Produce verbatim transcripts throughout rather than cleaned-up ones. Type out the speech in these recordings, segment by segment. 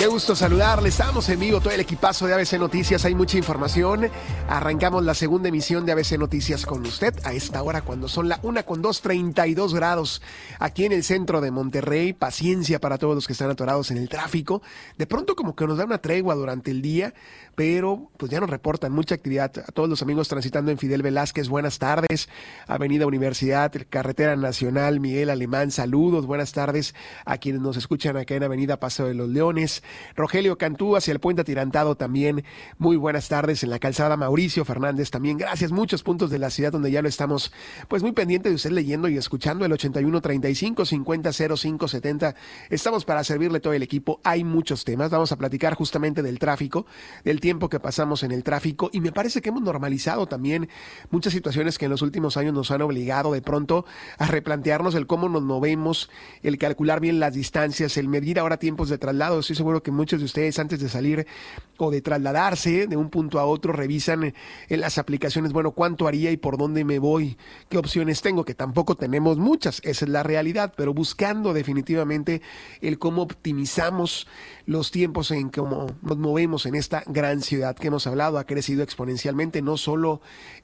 Qué gusto saludarle, estamos en vivo, todo el equipazo de A B C Noticias, hay mucha información. Arrancamos la segunda emisión de A B C Noticias con usted a esta hora cuando son la una con dos, treinta y dos grados aquí en el centro de Monterrey. Paciencia para todos los que están atorados en el tráfico. De pronto como que nos da una tregua durante el día, pero pues ya nos reportan mucha actividad. A todos los amigos transitando en Fidel Velázquez, buenas tardes. Avenida Universidad, Carretera Nacional Miguel Alemán, saludos, buenas tardes a quienes nos escuchan acá en Avenida Paso de los Leones. Rogelio Cantú hacia el Puente Atirantado también, muy buenas tardes. En la calzada Mauricio Fernández también, gracias. Muchos puntos de la ciudad donde ya lo estamos pues muy pendiente de usted leyendo y escuchando. El ochenta y uno, treinta y cinco, cincuenta, cero cinco, setenta, estamos para servirle todo el equipo. Hay muchos temas, vamos a platicar justamente del tráfico, del tiempo que pasamos en el tráfico, y me parece que hemos normalizado también muchas situaciones que en los últimos años nos han obligado de pronto a replantearnos el cómo nos movemos, el calcular bien las distancias, el medir ahora tiempos de traslado. Estoy seguro que muchos de ustedes antes de salir o de trasladarse de un punto a otro revisan en las aplicaciones, bueno, cuánto haría y por dónde me voy, qué opciones tengo, que tampoco tenemos muchas, esa es la realidad, pero buscando definitivamente el cómo optimizamos los tiempos en cómo nos movemos en esta gran ciudad que hemos hablado. Ha crecido exponencialmente, no solo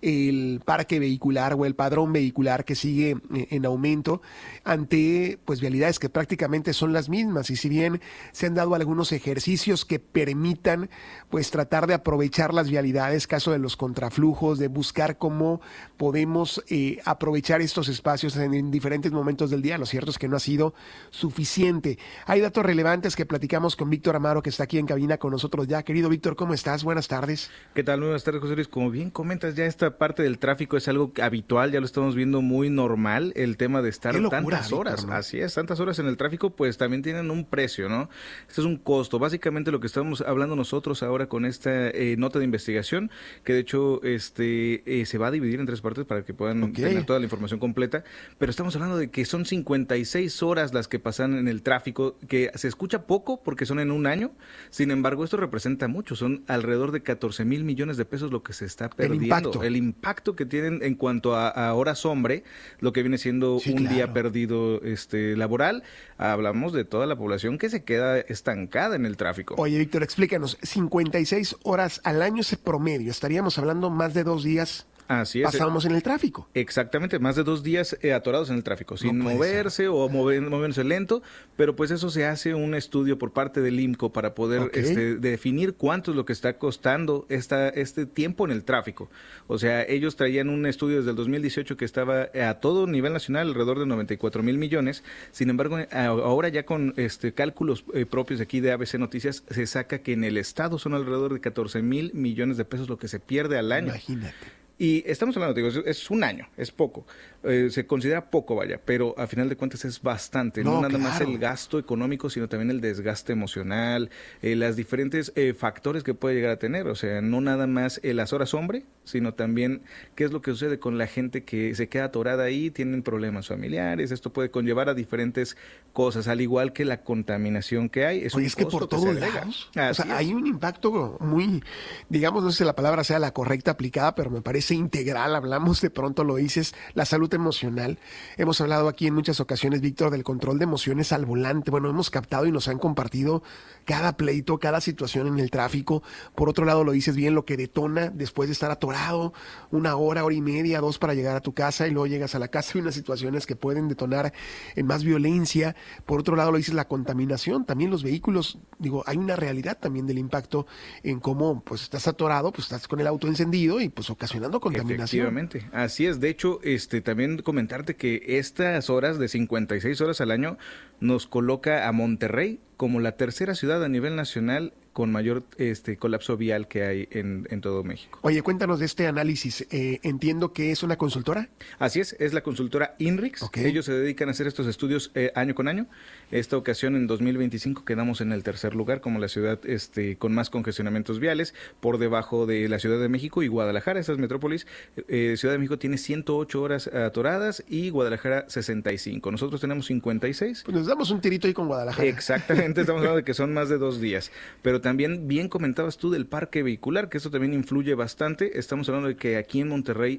el parque vehicular o el padrón vehicular que sigue en aumento ante pues vialidades que prácticamente son las mismas, y si bien se han dado algunos ejercicios que permitan pues tratar de aprovechar las vialidades, caso de los contraflujos, de buscar cómo podemos eh, aprovechar estos espacios en, en diferentes momentos del día, lo cierto es que no ha sido suficiente. Hay datos relevantes que platicamos con Víctor Amaro, que está aquí en cabina con nosotros ya. Querido Víctor, ¿cómo estás? Buenas tardes. ¿Qué tal? Muy buenas tardes, José Luis. Como bien comentas, ya esta parte del tráfico es algo habitual, ya lo estamos viendo muy normal, el tema de estar locura, tantas horas. Víctor, ¿no? Así es, tantas horas en el tráfico, pues también tienen un precio, ¿no? Este es un costo. Básicamente lo que estamos hablando nosotros ahora con esta eh, nota de investigación, que de hecho este eh, se va a dividir en tres partes para que puedan okay. tener toda la información completa, pero estamos hablando de que son cincuenta y seis horas las que pasan en el tráfico, que se escucha poco porque son en un año, sin embargo esto representa mucho, son alrededor de catorce mil millones de pesos lo que se está perdiendo. El impacto, el impacto que tienen en cuanto a, a horas hombre, lo que viene siendo sí, un claro. día perdido este laboral. Hablamos de toda la población que se queda estancada en el tráfico. Oye, Víctor, explícanos, cincuenta y seis horas al año ese promedio, estaríamos hablando más de dos días. Así es. Pasamos en el tráfico. Exactamente, más de dos días eh, atorados en el tráfico, sin no moverse ser. o mover, moverse lento, pero pues eso se hace un estudio por parte del IMCO para poder okay. este, definir cuánto es lo que está costando esta, este tiempo en el tráfico. O sea, ellos traían un estudio desde el dos mil dieciocho que estaba a todo nivel nacional alrededor de noventa y cuatro mil millones, sin embargo, ahora ya con este cálculos eh, propios de aquí de A B C Noticias, se saca que en el estado son alrededor de catorce mil millones de pesos lo que se pierde al año. Imagínate. Y estamos hablando, digo, es, es un año, es poco, eh, se considera poco, vaya, pero a final de cuentas es bastante, no, no nada claro. más el gasto económico, sino también el desgaste emocional, eh, las diferentes eh, factores que puede llegar a tener, o sea, no nada más eh, las horas hombre, sino también qué es lo que sucede con la gente que se queda atorada ahí, tienen problemas familiares, esto puede conllevar a diferentes cosas, al igual que la contaminación que hay. Es Oye, un es que por que todos lados, o sea, es. hay un impacto muy, digamos, no sé si la palabra sea la correcta aplicada, pero me parece integral. Hablamos, de pronto lo dices, la salud emocional. Hemos hablado aquí en muchas ocasiones, Víctor, del control de emociones al volante. Bueno, hemos captado y nos han compartido cada pleito, cada situación en el tráfico. Por otro lado, lo dices bien, lo que detona después de estar atorado una hora, hora y media, dos para llegar a tu casa, y luego llegas a la casa y unas situaciones que pueden detonar en más violencia. Por otro lado, lo dices, la contaminación. También los vehículos, digo, hay una realidad también del impacto en cómo pues estás atorado, pues estás con el auto encendido y pues ocasionando contaminación. Efectivamente, así es. De hecho, este también comentarte que estas horas de cincuenta y seis horas al año nos coloca a Monterrey como la tercera ciudad a nivel nacional con mayor este colapso vial que hay en, en todo México. Oye, cuéntanos de este análisis. Eh, entiendo que es una consultora. Así es, es la consultora INRIX. Okay. Ellos se dedican a hacer estos estudios eh, año con año. Esta ocasión, en dos mil veinticinco, quedamos en el tercer lugar como la ciudad este con más congestionamientos viales, por debajo de la Ciudad de México y Guadalajara, esas metrópolis. Eh, Ciudad de México tiene ciento ocho horas atoradas y Guadalajara sesenta y cinco. Nosotros tenemos cincuenta y seis. Pues nos damos un tirito ahí con Guadalajara. Exactamente, estamos hablando de que son más de dos días. Pero también bien comentabas tú del parque vehicular, que eso también influye bastante. Estamos hablando de que aquí en Monterrey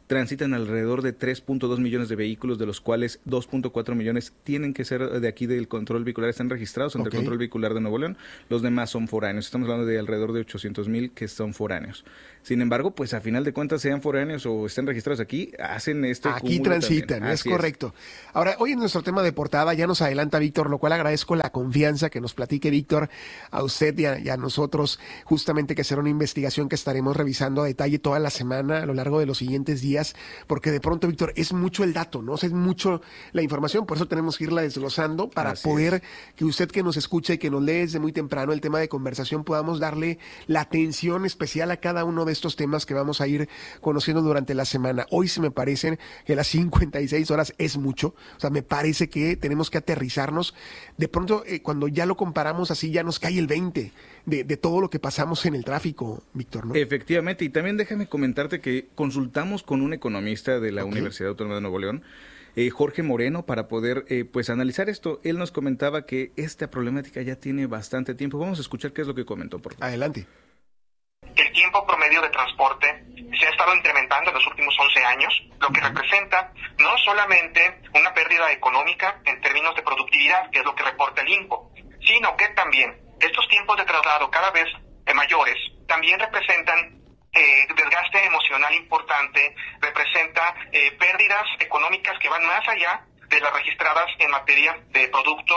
transitan alrededor de tres punto dos millones de vehículos, de los cuales dos punto cuatro millones tienen que ser de aquí del control vehicular, están registrados ante okay. el control vehicular de Nuevo León, los demás son foráneos, estamos hablando de alrededor de ochocientos mil que son foráneos. Sin embargo, pues a final de cuentas, sean foráneos o estén registrados aquí, hacen este Aquí transitan, es correcto. Es. Ahora, hoy en nuestro tema de portada ya nos adelanta Víctor, lo cual agradezco la confianza que nos platique Víctor, a usted y a, y a nosotros, justamente que será una investigación que estaremos revisando a detalle toda la semana, a lo largo de los siguientes días, porque de pronto, Víctor, es mucho el dato, ¿no? O sea, es mucho la información, por eso tenemos que irla desglosando para Así poder es. que usted que nos escucha y que nos lee desde muy temprano el tema de conversación, podamos darle la atención especial a cada uno de estos temas que vamos a ir conociendo durante la semana. Hoy se me parecen que las cincuenta y seis horas es mucho, o sea, me parece que tenemos que aterrizarnos. De pronto, eh, cuando ya lo comparamos así, ya nos cae el veinte de, de todo lo que pasamos en el tráfico, Víctor, ¿no? Efectivamente, y también déjame comentarte que consultamos con un economista de la okay. Universidad Autónoma de Nuevo León, Eh, Jorge Moreno, para poder eh, pues analizar esto. Él nos comentaba que esta problemática ya tiene bastante tiempo. Vamos a escuchar qué es lo que comentó, por favor. Adelante. El tiempo promedio de transporte se ha estado incrementando en los últimos once años, lo que representa no solamente una pérdida económica en términos de productividad, que es lo que reporta el INCO, sino que también estos tiempos de traslado cada vez mayores también representan Eh, desgaste emocional importante, representa eh, pérdidas económicas que van más allá de las registradas en materia de producto.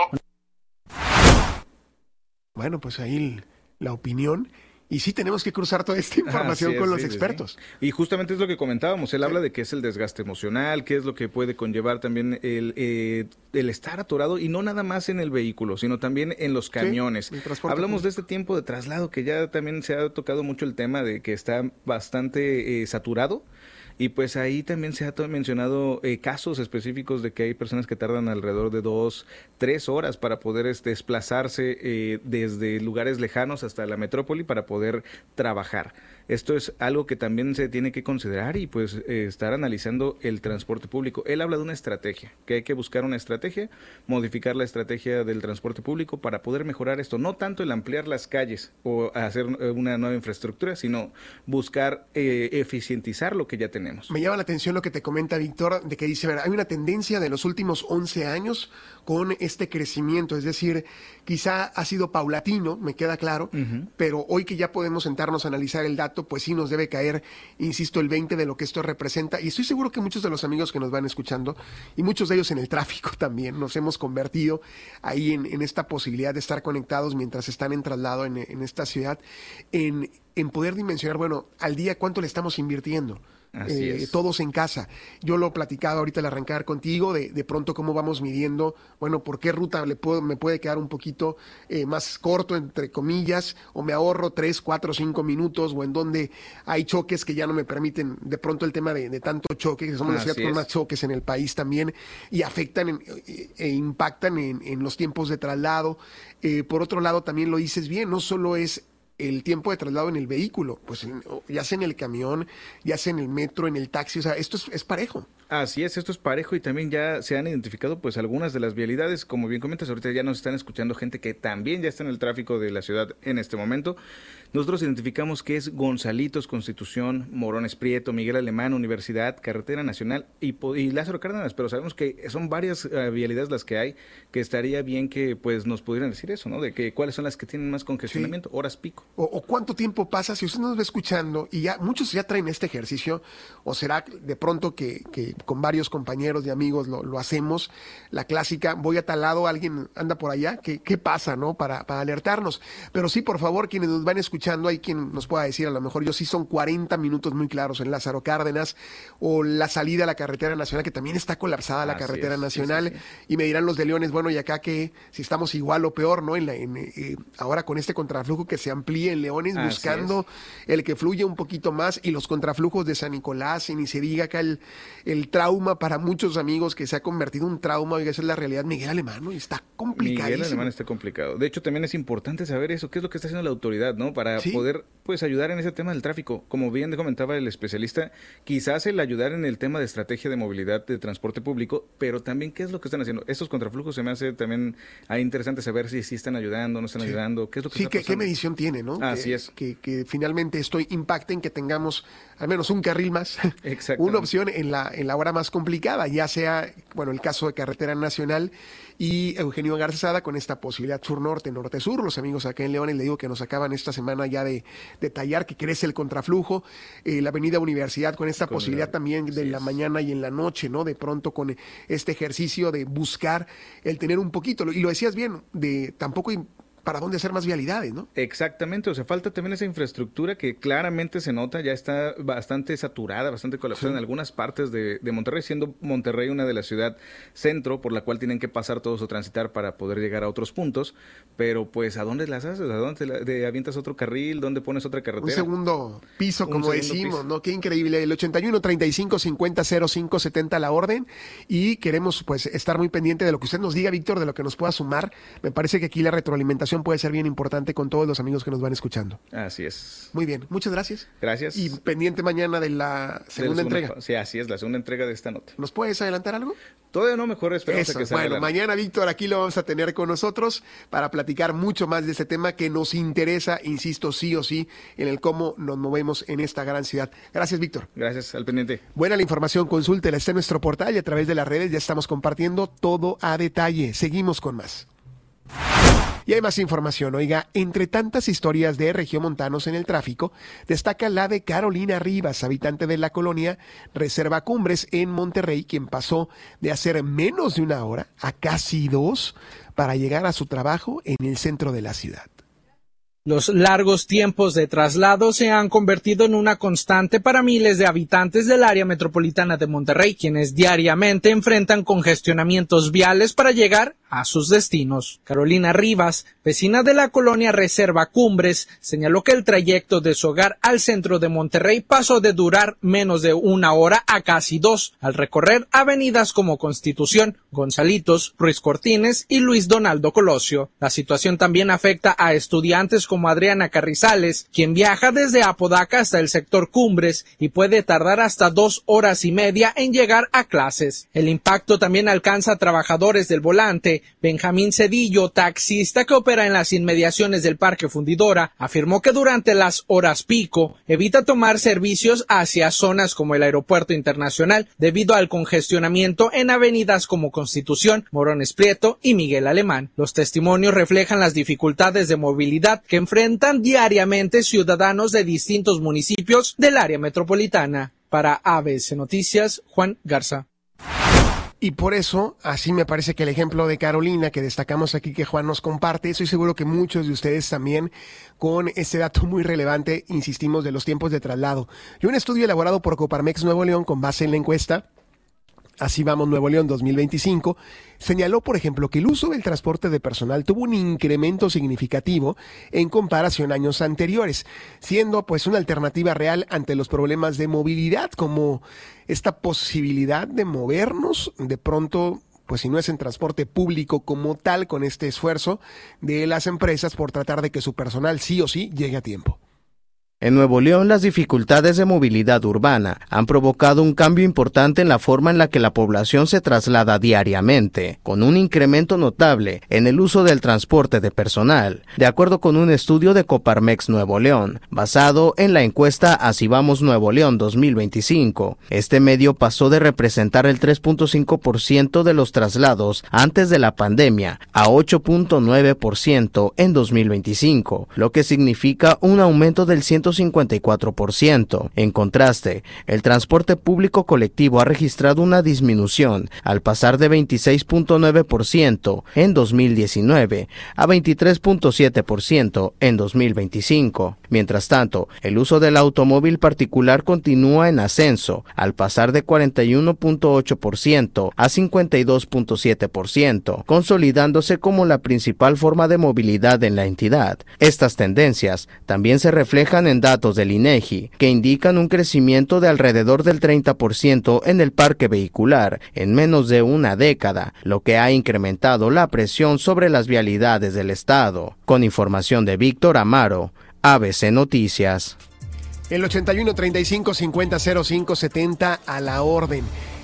Bueno, pues ahí la opinión. Y sí tenemos que cruzar toda esta información es, con los sí, expertos. Sí. Y justamente es lo que comentábamos. Él sí. habla de qué es el desgaste emocional, qué es lo que puede conllevar también el, eh, el estar atorado, y no nada más en el vehículo, sino también en los camiones. Sí, Hablamos de este tiempo de traslado, que ya también se ha tocado mucho el tema de que está bastante eh, saturado. Y pues ahí también se ha mencionado eh, casos específicos de que hay personas que tardan alrededor de dos, tres horas para poder este, desplazarse eh, desde lugares lejanos hasta la metrópoli para poder trabajar. Esto es algo que también se tiene que considerar y pues eh, estar analizando el transporte público. Él habla de una estrategia, que hay que buscar una estrategia, modificar la estrategia del transporte público para poder mejorar esto. No tanto el ampliar las calles o hacer una nueva infraestructura, sino buscar eh, eficientizar lo que ya tenemos. Me llama la atención lo que te comenta Víctor, de que dice, ver, hay una tendencia de los últimos once años con este crecimiento, es decir, quizá ha sido paulatino, me queda claro, uh-huh. pero hoy que ya podemos sentarnos a analizar el dato, pues sí nos debe caer, insisto, el veinte de lo que esto representa, y estoy seguro que muchos de los amigos que nos van escuchando, y muchos de ellos en el tráfico también, nos hemos convertido ahí en, en esta posibilidad de estar conectados mientras están en traslado en, en esta ciudad, en, en poder dimensionar, bueno, al día cuánto le estamos invirtiendo. Así eh, es. Todos en casa. Yo lo platicaba ahorita al arrancar contigo, de, de pronto cómo vamos midiendo, bueno, por qué ruta le puedo, me puede quedar un poquito eh, más corto, entre comillas, o me ahorro tres, cuatro, cinco minutos, o en donde hay choques que ya no me permiten, de pronto el tema de, de tanto choque, que somos la ciudad con más choques en el país también, y afectan en, e, e impactan en, en los tiempos de traslado. Eh, por otro lado, también lo dices bien, no solo es el tiempo de traslado en el vehículo, pues ya sea en el camión, ya sea en el metro, en el taxi, o sea, esto es, es parejo. Así es, esto es parejo, y también ya se han identificado pues algunas de las vialidades, como bien comentas, ahorita ya nos están escuchando gente que también ya está en el tráfico de la ciudad en este momento. Nosotros identificamos que es Gonzalitos, Constitución, Morones Prieto, Miguel Alemán, Universidad, Carretera Nacional y, y Lázaro Cárdenas, pero sabemos que son varias uh, vialidades las que hay, que estaría bien que pues nos pudieran decir eso, ¿no? De que cuáles son las que tienen más congestionamiento, sí. horas pico. O, o cuánto tiempo pasa, si usted nos va escuchando, y ya muchos ya traen este ejercicio, o será de pronto que, que con varios compañeros y amigos lo, lo hacemos, la clásica, voy a tal lado, alguien anda por allá, ¿qué, qué pasa, no? Para, para alertarnos. Pero sí, por favor, quienes nos van escuchando, hay quien nos pueda decir, a lo mejor yo sí son cuarenta minutos muy claros en Lázaro Cárdenas, o la salida a la carretera nacional, que también está colapsada la Así carretera es, nacional, sí, sí, sí. Y me dirán los de Leones, bueno, y acá que si estamos igual o peor, ¿no? En la, en, eh, ahora con este contraflujo que se amplíe en Leones, Así buscando es. el que fluya un poquito más, y los contraflujos de San Nicolás, y ni se diga acá el, el trauma para muchos amigos, que se ha convertido en un trauma, oiga, esa es la realidad. Miguel Alemán, ¿no? Está complicadísimo. Miguel Alemán está complicado. De hecho, también es importante saber eso, qué es lo que está haciendo la autoridad, ¿no? Para ¿Sí? poder pues ayudar en ese tema del tráfico. Como bien comentaba el especialista, quizás el ayudar en el tema de estrategia de movilidad de transporte público, pero también qué es lo que están haciendo. Estos contraflujos se me hace también ahí interesante saber si sí están ayudando, no están sí. ayudando, qué es lo que sí, está pasando. Sí, ¿qué medición tiene, ¿no? Así que, es. Que, que finalmente esto impacte en que tengamos al menos un carril más, una opción en la, en la hora más complicada, ya sea, bueno, el caso de Carretera Nacional y Eugenio Garzada con esta posibilidad sur-norte, norte-sur. Los amigos acá en León, les digo que nos acaban esta semana ya de detallar que crece el contraflujo, eh, la avenida Universidad con esta con posibilidad la, también de la es. mañana y en la noche, ¿no? De pronto con este ejercicio de buscar el tener un poquito, y lo decías bien, de tampoco para dónde hacer más vialidades, ¿no? Exactamente, o sea, falta también esa infraestructura que claramente se nota, ya está bastante saturada, bastante colapsada sí. en algunas partes de, de Monterrey, siendo Monterrey una de las ciudad centro por la cual tienen que pasar todos o transitar para poder llegar a otros puntos, pero pues ¿a dónde las haces? ¿A dónde te, te avientas otro carril? ¿Dónde pones otra carretera? Un segundo piso, como segundo decimos, piso. ¿no? Qué increíble. El ochenta y uno, treinta y cinco, cincuenta, cero cinco, setenta la orden, y queremos pues estar muy pendiente de lo que usted nos diga, Víctor, de lo que nos pueda sumar. Me parece que aquí la retroalimentación puede ser bien importante con todos los amigos que nos van escuchando. Así es. Muy bien, muchas gracias. Gracias. Y pendiente mañana de la segunda de la entrega. Sí, así es, la segunda entrega de esta nota. ¿Nos puedes adelantar algo? Todavía no, mejor esperamos Eso, a que bueno, salga. Mañana, Víctor, aquí lo vamos a tener con nosotros para platicar mucho más de este tema que nos interesa, insisto, sí o sí, en el cómo nos movemos en esta gran ciudad. Gracias, Víctor. Gracias, al pendiente. Buena la información, consúltela, está en nuestro portal y a través de las redes ya estamos compartiendo todo a detalle. Seguimos con más. Y hay más información. Oiga, entre tantas historias de regiomontanos en el tráfico, destaca la de Carolina Rivas, habitante de la colonia Reserva Cumbres en Monterrey, quien pasó de hacer menos de una hora a casi dos para llegar a su trabajo en el centro de la ciudad. Los largos tiempos de traslado se han convertido en una constante para miles de habitantes del área metropolitana de Monterrey, quienes diariamente enfrentan congestionamientos viales para llegar a sus destinos. Carolina Rivas, vecina de la colonia Reserva Cumbres, señaló que el trayecto de su hogar al centro de Monterrey pasó de durar menos de una hora a casi dos, al recorrer avenidas como Constitución, Gonzalitos, Ruiz Cortines y Luis Donaldo Colosio. La situación también afecta a estudiantes como Adriana Carrizales, quien viaja desde Apodaca hasta el sector Cumbres y puede tardar hasta dos horas y media en llegar a clases. El impacto también alcanza a trabajadores del volante. Benjamín Cedillo, taxista que opera en las inmediaciones del Parque Fundidora, afirmó que durante las horas pico evita tomar servicios hacia zonas como el Aeropuerto Internacional debido al congestionamiento en avenidas como Constitución, Morones Prieto y Miguel Alemán. Los testimonios reflejan las dificultades de movilidad que enfrentan diariamente ciudadanos de distintos municipios del área metropolitana. Para A B C Noticias, Juan Garza. Y por eso, así me parece que el ejemplo de Carolina que destacamos aquí que Juan nos comparte, estoy seguro que muchos de ustedes también con este dato muy relevante, insistimos, de los tiempos de traslado. Y un estudio elaborado por Coparmex Nuevo León con base en la encuesta Así Vamos Nuevo León dos mil veinticinco, señaló, por ejemplo, que el uso del transporte de personal tuvo un incremento significativo en comparación a años anteriores, siendo pues una alternativa real ante los problemas de movilidad, como esta posibilidad de movernos de pronto, pues si no es en transporte público como tal, con este esfuerzo de las empresas por tratar de que su personal sí o sí llegue a tiempo. En Nuevo León, las dificultades de movilidad urbana han provocado un cambio importante en la forma en la que la población se traslada diariamente, con un incremento notable en el uso del transporte de personal, de acuerdo con un estudio de Coparmex Nuevo León, basado en la encuesta Así Vamos Nuevo León dos mil veinticinco. Este medio pasó de representar el tres punto cinco por ciento de los traslados antes de la pandemia a ocho punto nueve por ciento en dos mil veinticinco, lo que significa un aumento del ciento cincuenta y cuatro por ciento. En contraste, el transporte público colectivo ha registrado una disminución al pasar de veintiséis punto nueve por ciento en dos mil diecinueve a veintitrés punto siete por ciento en dos mil veinticinco. Mientras tanto, el uso del automóvil particular continúa en ascenso al pasar de cuarenta y uno punto ocho por ciento a cincuenta y dos punto siete por ciento, consolidándose como la principal forma de movilidad en la entidad. Estas tendencias también se reflejan en datos del INEGI, que indican un crecimiento de alrededor del treinta por ciento en el parque vehicular en menos de una década, lo que ha incrementado la presión sobre las vialidades del estado. Con información de Víctor Amaro, A B C Noticias. El ochenta y uno, treinta y cinco, cincuenta, cero cinco, setenta a la orden.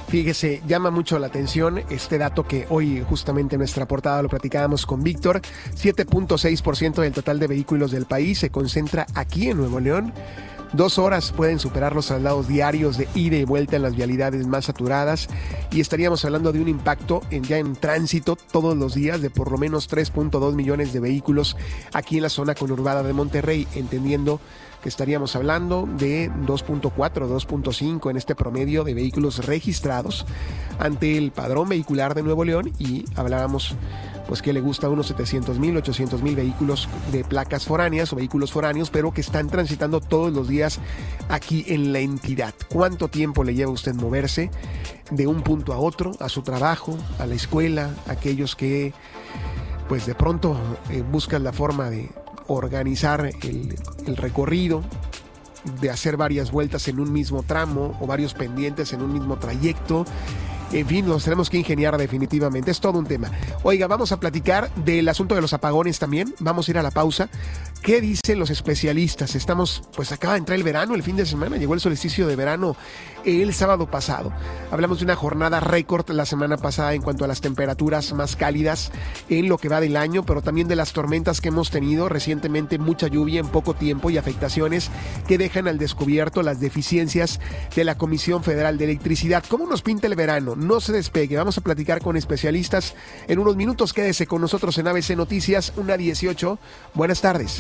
Fíjese, llama mucho la atención este dato que hoy justamente en nuestra portada lo platicábamos con Víctor. siete punto seis por ciento del total de vehículos del país se concentra aquí en Nuevo León. Dos horas pueden superar los traslados diarios de ida y vuelta en las vialidades más saturadas y estaríamos hablando de un impacto en, ya en tránsito todos los días de por lo menos tres punto dos millones de vehículos aquí en la zona conurbada de Monterrey, entendiendo que estaríamos hablando de dos punto cuatro, dos punto cinco en este promedio de vehículos registrados ante el padrón vehicular de Nuevo León, y hablábamos pues que le gusta a unos setecientos mil, ochocientos mil vehículos de placas foráneas o vehículos foráneos, pero que están transitando todos los días aquí en la entidad. ¿Cuánto tiempo le lleva a usted moverse de un punto a otro, a su trabajo, a la escuela, aquellos que pues de pronto eh, buscan la forma de organizar el, el recorrido, de hacer varias vueltas en un mismo tramo o varios pendientes en un mismo trayecto? En fin, nos tenemos que ingeniar definitivamente, es todo un tema. Oiga, vamos a platicar del asunto de los apagones también, vamos a ir a la pausa. ¿Qué dicen los especialistas? Estamos, pues acaba de entrar el verano, el fin de semana, llegó el solsticio de verano el sábado pasado. Hablamos de una jornada récord la semana pasada en cuanto a las temperaturas más cálidas en lo que va del año, pero también de las tormentas que hemos tenido recientemente, mucha lluvia en poco tiempo y afectaciones que dejan al descubierto las deficiencias de la Comisión Federal de Electricidad. ¿Cómo nos pinta el verano? No se despegue, vamos a platicar con especialistas en unos minutos. Quédese con nosotros en A B C Noticias, una dieciocho. Buenas tardes.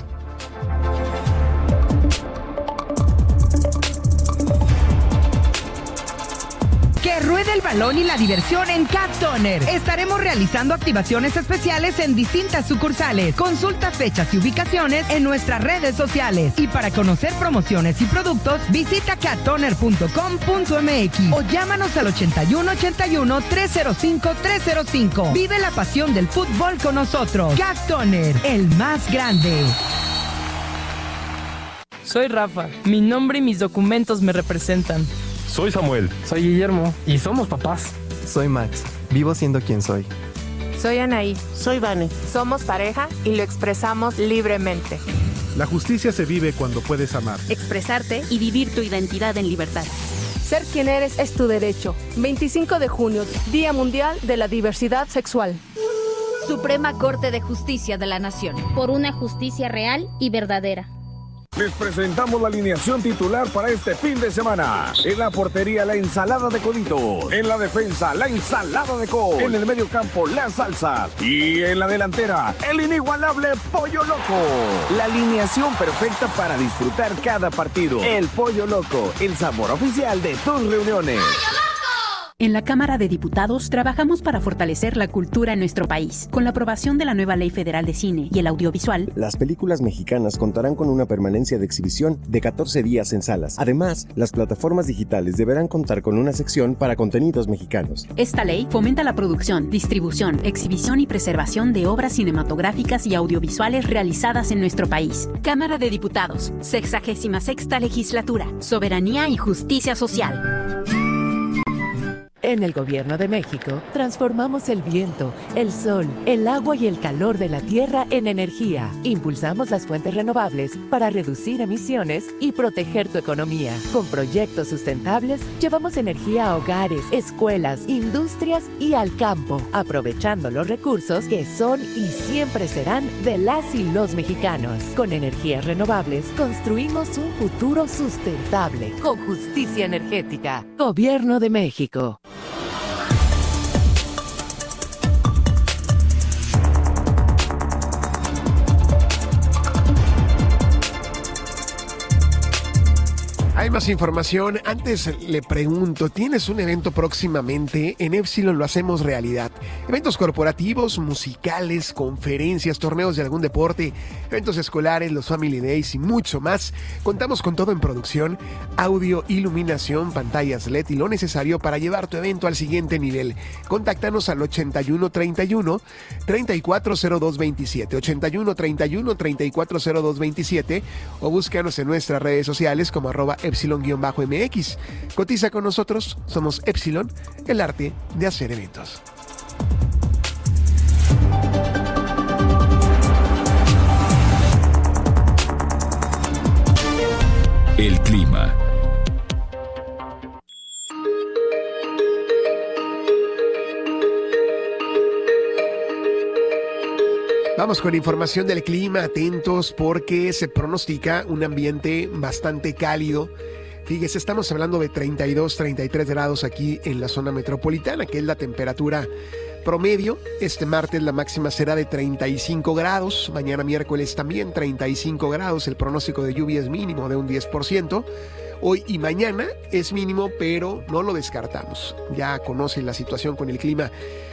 Que ruede el balón y la diversión en Cat Toner. Estaremos realizando activaciones especiales en distintas sucursales. Consulta fechas y ubicaciones en nuestras redes sociales. Y para conocer promociones y productos, visita cat toner punto com punto m x o llámanos al ochenta y uno ochenta y uno, trescientos cinco, trescientos cinco. Vive la pasión del fútbol con nosotros. Cat Toner, el más grande. Soy Rafa. Mi nombre y mis documentos me representan. Soy Samuel. Soy Guillermo. Y somos papás. Soy Max. Vivo siendo quien soy. Soy Anaí. Soy Vane. Somos pareja y lo expresamos libremente. La justicia se vive cuando puedes amar, expresarte y vivir tu identidad en libertad. Ser quien eres es tu derecho. veinticinco de junio, Día Mundial de la Diversidad Sexual. Suprema Corte de Justicia de la Nación. Por una justicia real y verdadera. Les presentamos la alineación titular para este fin de semana. En la portería, la ensalada de Codito. En la defensa, la ensalada de Co. En el medio campo, la salsa. Y en la delantera, el inigualable Pollo Loco. La alineación perfecta para disfrutar cada partido. El Pollo Loco, el sabor oficial de tus reuniones. En la Cámara de Diputados trabajamos para fortalecer la cultura en nuestro país. Con la aprobación de la nueva Ley Federal de Cine y el Audiovisual, las películas mexicanas contarán con una permanencia de exhibición de catorce días en salas. Además, las plataformas digitales deberán contar con una sección para contenidos mexicanos. Esta ley fomenta la producción, distribución, exhibición y preservación de obras cinematográficas y audiovisuales realizadas en nuestro país. Cámara de Diputados, sexagésima sexta legislatura, soberanía y justicia social. En el Gobierno de México, transformamos el viento, el sol, el agua y el calor de la tierra en energía. Impulsamos las fuentes renovables para reducir emisiones y proteger tu economía. Con proyectos sustentables, llevamos energía a hogares, escuelas, industrias y al campo, aprovechando los recursos que son y siempre serán de las y los mexicanos. Con energías renovables, construimos un futuro sustentable, con justicia energética. Gobierno de México. Hay más información. Antes le pregunto, ¿tienes un evento próximamente? En Epsilon lo hacemos realidad. Eventos corporativos, musicales, conferencias, torneos de algún deporte, eventos escolares, los Family Days y mucho más. Contamos con todo en producción, audio, iluminación, pantallas L E D y lo necesario para llevar tu evento al siguiente nivel. Contáctanos al ochenta y uno treinta y uno, treinta y cuatro cero dos veintisiete, ochenta y uno treinta y uno, treinta y cuatro cero dos veintisiete o búscanos en nuestras redes sociales como arroba Epsilon-M X. Cotiza con nosotros, somos Epsilon, el arte de hacer eventos. El clima. Vamos con información del clima, atentos porque se pronostica un ambiente bastante cálido. Fíjese, estamos hablando de treinta y dos, treinta y tres grados aquí en la zona metropolitana, que es la temperatura promedio. Este martes la máxima será de treinta y cinco grados, mañana miércoles también treinta y cinco grados, el pronóstico de lluvia es mínimo de un diez por ciento. Hoy y mañana es mínimo, pero no lo descartamos. Ya conocen la situación con el clima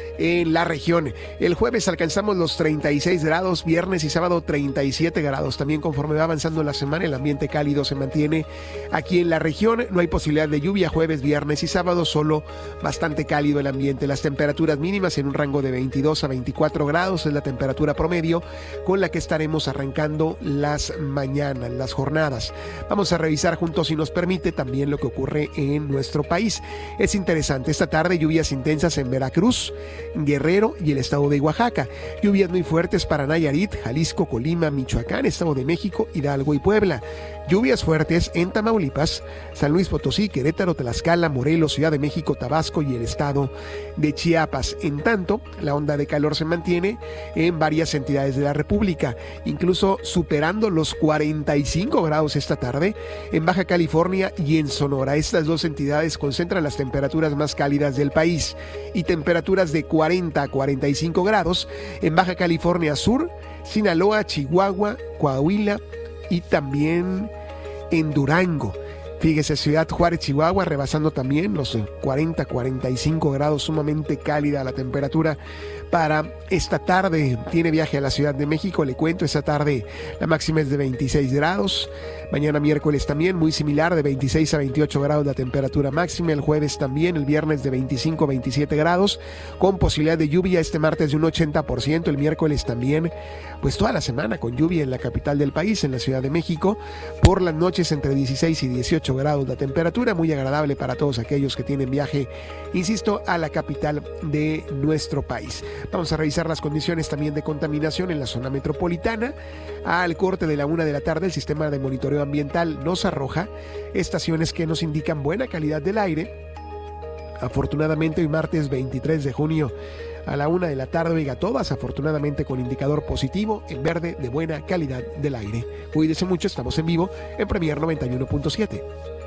en la región. El jueves alcanzamos los treinta y seis grados, viernes y sábado treinta y siete grados. También conforme va avanzando la semana, el ambiente cálido se mantiene aquí en la región. No hay posibilidad de lluvia jueves, viernes y sábado, solo bastante cálido el ambiente. Las temperaturas mínimas en un rango de veintidós a veinticuatro grados es la temperatura promedio con la que estaremos arrancando las mañanas, las jornadas. Vamos a revisar juntos, si nos permite, también lo que ocurre en nuestro país. Es interesante, esta tarde lluvias intensas en Veracruz, Guerrero y el estado de Oaxaca. Lluvias muy fuertes para Nayarit, Jalisco, Colima, Michoacán, Estado de México, Hidalgo y Puebla. Lluvias fuertes en Tamaulipas, San Luis Potosí, Querétaro, Tlaxcala, Morelos, Ciudad de México, Tabasco y el estado de Chiapas. En tanto, la onda de calor se mantiene en varias entidades de la República, incluso superando los cuarenta y cinco grados esta tarde en Baja California y en Sonora. Estas dos entidades concentran las temperaturas más cálidas del país y temperaturas de cuarenta a cuarenta y cinco grados en Baja California Sur, Sinaloa, Chihuahua, Coahuila y también en Durango. Fíjese, Ciudad Juárez, Chihuahua, rebasando también los cuarenta a cuarenta y cinco grados, sumamente cálida la temperatura para esta tarde. Tiene viaje a la Ciudad de México, le cuento, esta tarde la máxima es de veintiséis grados. Mañana miércoles también muy similar, de veintiséis a veintiocho grados la temperatura máxima. El jueves también, el viernes de veinticinco a veintisiete grados, con posibilidad de lluvia este martes de un ochenta por ciento. El miércoles también, pues toda la semana con lluvia en la capital del país, en la Ciudad de México. Por las noches entre dieciséis y dieciocho grados la temperatura, muy agradable para todos aquellos que tienen viaje, insisto, a la capital de nuestro país. Vamos a revisar las condiciones también de contaminación en la zona metropolitana. Al corte de la una de la tarde, el sistema de monitoreo ambiental nos arroja estaciones que nos indican buena calidad del aire. Afortunadamente hoy martes veintitrés de junio a la una de la tarde, oiga, todas afortunadamente con indicador positivo en verde de buena calidad del aire. Cuídese mucho, estamos en vivo en Premier noventa y uno punto siete.